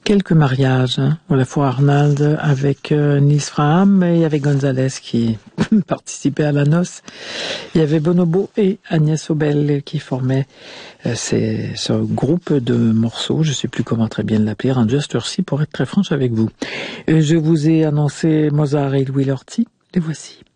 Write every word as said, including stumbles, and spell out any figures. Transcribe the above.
quelques mariages, hein, à la fois Arnald avec euh, Nils Frahm et avec Gonzalez qui participait à la noce. Il y avait Bonobo et Agnès Obel qui formaient euh, ces, ce groupe de morceaux, je ne sais plus comment très bien l'appeler, rendu à cette heure-ci pour être très franche avec vous. Euh, je vous ai annoncé Mozart et Louis Lorty, les voici.